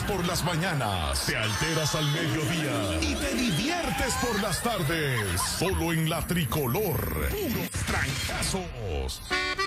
por las mañanas, te alteras al mediodía y te diviertes por las tardes. Solo en la Tricolor. Puros trancazos.